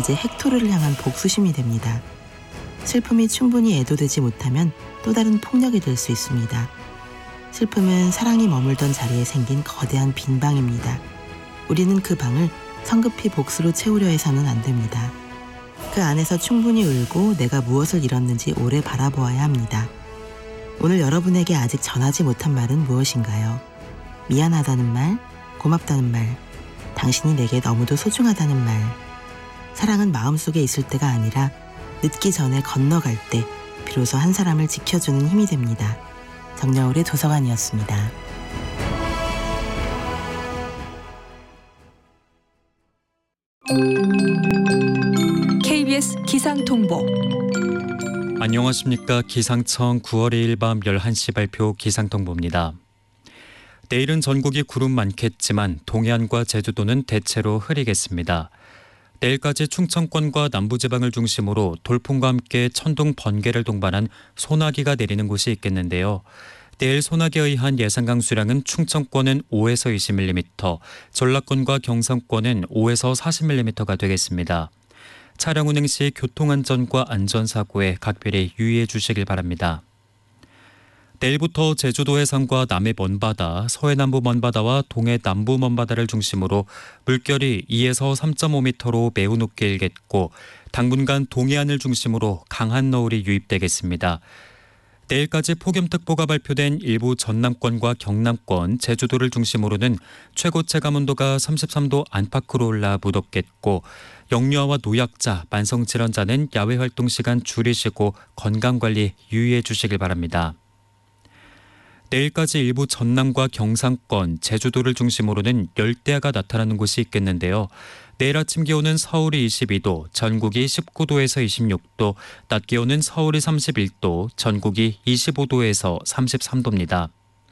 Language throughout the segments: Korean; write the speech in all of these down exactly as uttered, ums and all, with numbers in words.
이제 헥토르를 향한 복수심이 됩니다. 슬픔이 충분히 애도되지 못하면 또 다른 폭력이 될 수 있습니다. 슬픔은 사랑이 머물던 자리에 생긴 거대한 빈 방입니다. 우리는 그 방을 성급히 복수로 채우려 해서는 안 됩니다. 그 안에서 충분히 울고 내가 무엇을 잃었는지 오래 바라보아야 합니다. 오늘 여러분에게 아직 전하지 못한 말은 무엇인가요? 미안하다는 말, 고맙다는 말, 당신이 내게 너무도 소중하다는 말. 사랑은 마음속에 있을 때가 아니라 늦기 전에 건너갈 때 비로소 한 사람을 지켜주는 힘이 됩니다. 정여울의 도서관이었습니다. 케이비에스 기상통보. 안녕하십니까. 기상청 구월 이일 밤 열한 시 발표 기상통보입니다. 내일은 전국이 구름 많겠지만 동해안과 제주도는 대체로 흐리겠습니다. 내일까지 충청권과 남부지방을 중심으로 돌풍과 함께 천둥 번개를 동반한 소나기가 내리는 곳이 있겠는데요. 내일 소나기에 의한 예상 강수량은 충청권은 오에서 이십 밀리미터, 전라권과 경상권은 오에서 사십 밀리미터가 되겠습니다. 차량 운행 시 교통안전과 안전사고에 각별히 유의해 주시길 바랍니다. 내일부터 제주도 해상과 남해 먼바다, 서해 남부 먼바다와 동해 남부 먼바다를 중심으로 물결이 이에서 삼 점 오 미터로 매우 높게 일겠고 당분간 동해안을 중심으로 강한 너울이 유입되겠습니다. 내일까지 폭염특보가 발표된 일부 전남권과 경남권, 제주도를 중심으로는 최고 체감 온도가 삼십삼 도 안팎으로 올라 무덥겠고 영유아와 노약자, 만성질환자는 야외 활동 시간 줄이시고 건강관리 유의해 주시길 바랍니다. 내일까지 일부 전남과 경상권, 제주도를 중심으로는 열대야가 나타나는 곳이 있겠는데요. 내일 아침 기온은 서울이 이십이 도, 전국이 십구 도에서 이십육 도, 낮 기온은 서울이 삼십일 도, 전국이 이십오 도에서 삼십삼 도입니다.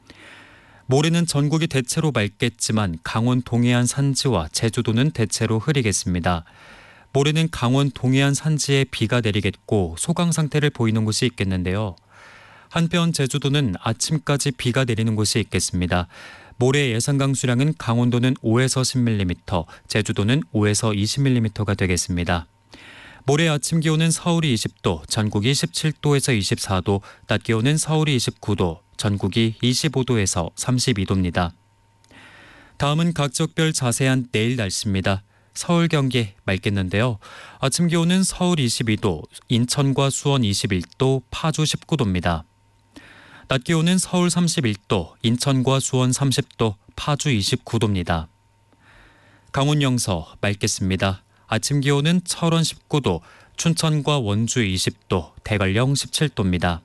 모레는 전국이 대체로 맑겠지만 강원 동해안 산지와 제주도는 대체로 흐리겠습니다. 모레는 강원 동해안 산지에 비가 내리겠고 소강 상태를 보이는 곳이 있겠는데요. 한편 제주도는 아침까지 비가 내리는 곳이 있겠습니다. 모레 예상 강수량은 강원도는 오에서 십 밀리미터, 제주도는 오에서 이십 밀리미터가 되겠습니다. 모레 아침 기온은 서울이 이십 도, 전국이 십칠 도에서 이십사 도, 낮 기온은 서울이 이십구 도, 전국이 이십오 도에서 삼십이 도입니다. 다음은 각 지역별 자세한 내일 날씨입니다. 서울, 경기 맑겠는데요. 아침 기온은 서울 이십이 도, 인천과 수원 이십일 도, 파주 십구 도입니다. 낮 기온은 서울 삼십일 도, 인천과 수원 삼십 도, 파주 이십구 도입니다. 강원 영서 맑겠습니다. 아침 기온은 철원 십구 도, 춘천과 원주 이십 도, 대관령 십칠 도입니다.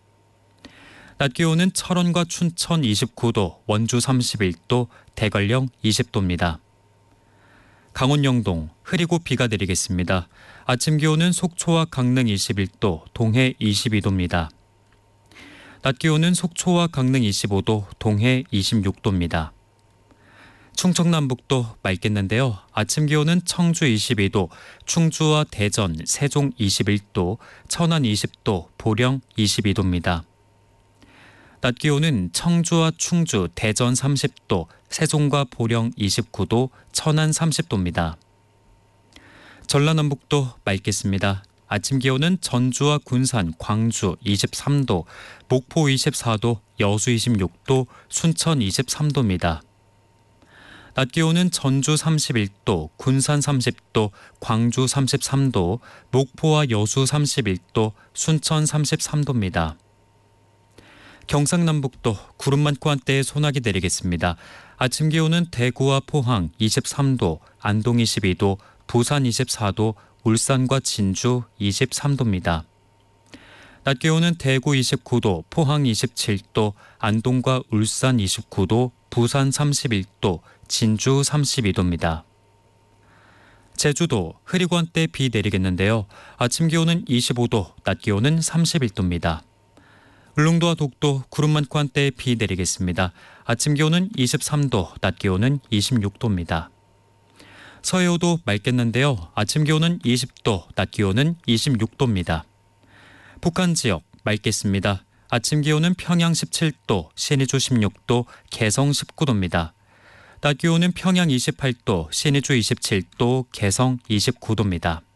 낮 기온은 철원과 춘천 이십구 도, 원주 삼십일 도, 대관령 이십 도입니다. 강원 영동 흐리고 비가 내리겠습니다. 아침 기온은 속초와 강릉 이십일 도, 동해 이십이 도입니다. 낮 기온은 속초와 강릉 이십오 도, 동해 이십육 도입니다. 충청남북도 맑겠는데요. 아침 기온은 청주 이십이 도, 충주와 대전, 세종 이십일 도, 천안 이십 도, 보령 이십이 도입니다. 낮 기온은 청주와 충주, 대전 삼십 도, 세종과 보령 이십구 도, 천안 삼십 도입니다. 전라남북도 맑겠습니다. 아침 기온은 전주와 군산, 광주 이십삼 도, 목포 이십사 도, 여수 이십육 도, 순천 이십삼 도입니다. 낮 기온은 전주 삼십일 도, 군산 삼십 도, 광주 삼십삼 도, 목포와 여수 삼십일 도, 순천 삼십삼 도입니다. 경상남북도 구름 많고 한때에 소나기 내리겠습니다. 아침 기온은 대구와 포항 이십삼 도, 안동 이십이 도, 부산 이십사 도, 울산과 진주 이십삼 도입니다. 낮 기온은 대구 이십구 도, 포항 이십칠 도, 안동과 울산 이십구 도, 부산 삼십일 도, 진주 삼십이 도입니다. 제주도 흐리고 한때 비 내리겠는데요. 아침 기온은 이십오 도, 낮 기온은 삼십일 도입니다. 울릉도와 독도 구름 많고 한때 비 내리겠습니다. 아침 기온은 이십삼 도, 낮 기온은 이십육 도입니다. 서해오도 맑겠는데요. 아침 기온은 이십 도, 낮 기온은 이십육 도입니다. 북한 지역 맑겠습니다. 아침 기온은 평양 십칠 도, 신의주 십육 도, 개성 십구 도입니다. 낮 기온은 평양 이십팔 도, 신의주 이십칠 도, 개성 이십구 도입니다.